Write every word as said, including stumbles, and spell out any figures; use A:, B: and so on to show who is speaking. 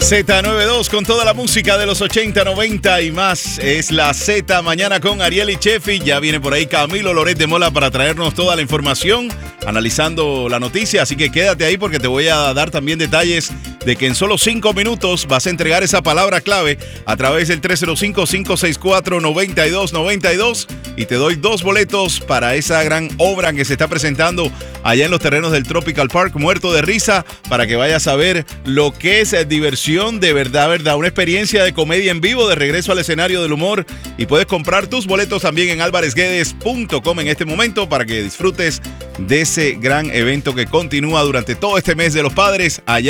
A: Z noventa y dos con toda la música de los ochenta, noventa y más. Es la Z mañana con Ariel y Chefi. Ya viene por ahí Camilo Loret de Mola para traernos toda la información, analizando la noticia. Así que quédate ahí porque te voy a dar también detalles de que en solo cinco minutos vas a entregar esa palabra clave a través del tres cero cinco, cinco seis cuatro, nueve dos nueve dos y te doy dos boletos para esa gran obra que se está presentando allá en los terrenos del Tropical Park, Muerto de Risa, para que vayas a ver lo que es diversión de verdad, verdad, una experiencia de comedia en vivo, de regreso al escenario del humor, y puedes comprar tus boletos también en alvarez guedes punto com en este momento para que disfrutes de ese gran evento que continúa durante todo este mes de los padres allá